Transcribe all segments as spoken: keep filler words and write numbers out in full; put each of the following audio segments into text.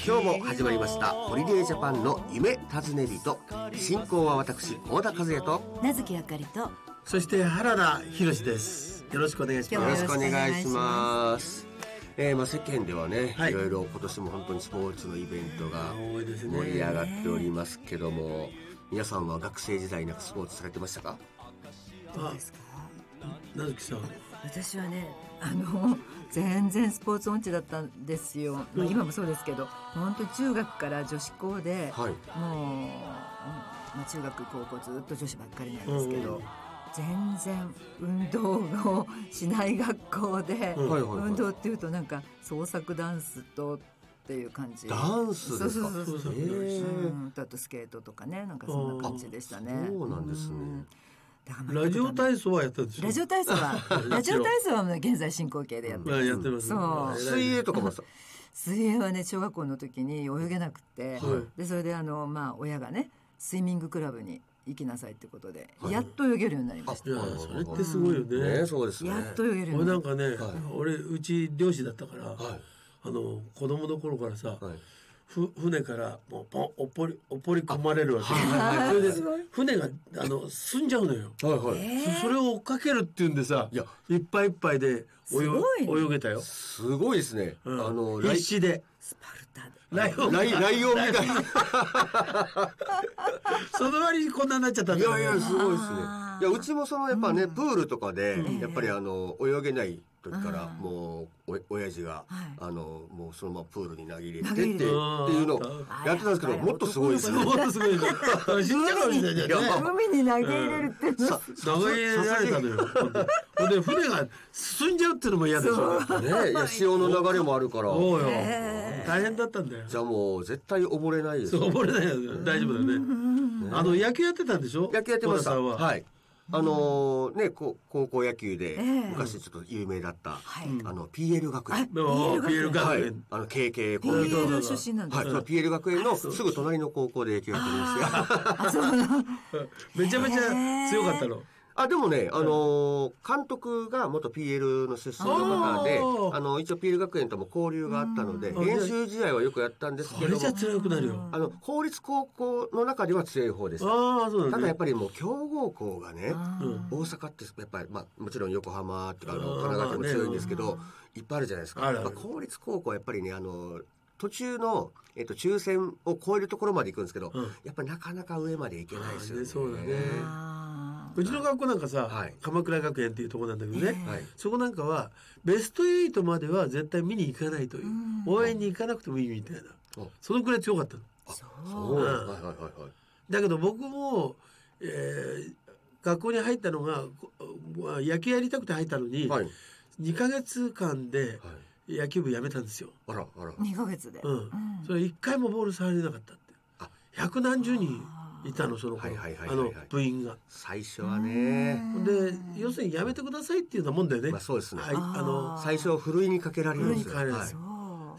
今日も始まりましたホリデージャパンの夢尋ね人。進行は私幸田和也と名月あかりと、 そして原田博です。よろしくお願いします。 よろしくお願いします。えーまあ、世間ではね、 はい、 いろいろ今年も本当にスポーツのイベントが盛り上がっておりますけども、皆さんは学生時代なんかスポーツされてましたか？ どうですか？ 名月さん。 私はね、あの全然スポーツ音痴だったんですよ、まあ、今もそうですけど、本当に中学から女子校で、はい、もう、まあ、中学高校ずっと女子ばっかりなんですけど、うん、全然運動をしない学校で、うん、運動っていうとなんか創作ダンスとっていう感じ。 ダンスですか？ そうそうそうそう、えーうん、あとスケートとかね、なんかそんな感じでしたね。 そうなんですね。うん、 ラジオ体操はやったんですよ。 ラジオ体操はラジオ体操は現在進行形でやってます、うん、 やってます、ね、 そう水泳とかもさ水泳はね、小学校の時に泳げなくて、はい、でそれであの、まあ、親がねスイミングクラブに行きなさいってことで、はい、やっと泳げるようになりました。 いやそれってすごいよね、うんね、そうですね。 やっと泳げるようになった。 俺なんかね、はい、俺うち漁師だったから、はい、あの子供の頃からさ、はい、ふ船からもうポンおっぽりおっぽり込まれるわけ、はいはい、それで船があの進んじゃうのよ、はいはい、そ, それを追っかけるっていうんでさ、いやいっぱいいっぱいで泳, 泳げたよ。 すごいですね、うん、あの必死でスパルタでライオンライライオンみたいなその割にこんなになっちゃったんだ、ね、 いやいやすごいですね。いやうちもそのやっぱね、うん、プールとかで、うん、やっぱりあの泳げない時からもうお親父が、はい、あのもうそのままプールに投げ入れてってっていうのをやってたんですけど、もっとすごいですね。もっとすごいですね。 海に投げ入れるって投げ入れられたのよ。で船が進んじゃうっていうのも嫌でしょ、 ね、いや潮の流れもあるから。 そうよ、大変だったんだよ。 じゃあもう絶対溺れないですよ。 そう溺れないよ、大丈夫だね。あの野球やってたんでしょ？ 野球やってました。はい。あのー、ね、高校野球で昔ちょっと有名だった、えー、あの ピーエル 学園、 ピーエル 学園、はい、 あの ケーケーピーエル 出身なんですか？ はい、その ピーエル 学園のすぐ隣の高校で野球やってるんですよ。めちゃめちゃ強かったの。 あでもね、あのー、監督が元 ピーエル の出身の方で、あの一応 ピーエル 学園とも交流があったので、練習試合はよくやったんですけども、 それじゃ強くなるよ。 あの公立高校の中では強い方でした。 あそうだね、 ただやっぱりもう強豪校がね、大阪ってやっぱり、まあ、もちろん横浜とかあの神奈川県も強いんですけど、いっぱいあるじゃないですか。やっぱ公立高校はやっぱりね、あの途中の、えっと、抽選を超えるところまで行くんですけど、うん、やっぱりなかなか上まで行けないですよね。 そうだね。うちの学校なんかさ、はい、鎌倉学園っていうところなんだけどね、はい、そこなんかはベストはちまでは絶対見に行かないという、応援に行かなくてもいいみたいな、そのくらい強かったの。 あそう、うん、はいはいはいはい。 だけど僕も、えー、学校に入ったのが野球やりたくて入ったのに、はい、にかげつかんで野球部辞めたんですよ。 あらあらにかげつで、 うんうん、それいっかいもボール触れなかったって。あ百何十人いたの、その頃、あの部員が最初はね。 で要するにやめてくださいっていうようなもんだよね。 まあ、そうですね、 はい、あの最初はふるいにかけられるんですよ、はい、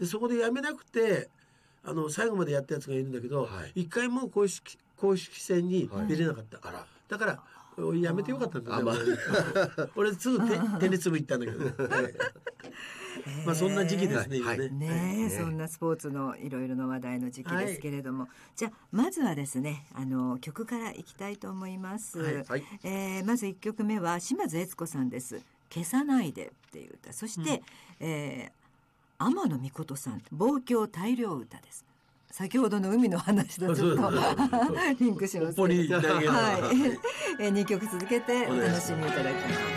でそこでやめなくてあの最後までやったやつがいるんだけど、はい、一回も公式公式戦に出れなかった、はい、あらだからやめてよかったんだね、まあ、俺すぐテニス部行ったんだけど、ねまあそんな時期ですね、 はい今 ね, ね, ねそんなスポーツのいろいろな話題の時期ですけれども、はい、じゃあまずはですね、あの曲からいきたいと思います、はいはいえー、まずいっきょくめは島津悦子さんです。消さないでっていう歌。そして、うんえー、天野美琴さん望郷大漁歌です。先ほどの海の話とちょっとリンクしますけど、はい、にきょく続けてお楽しみいただきます。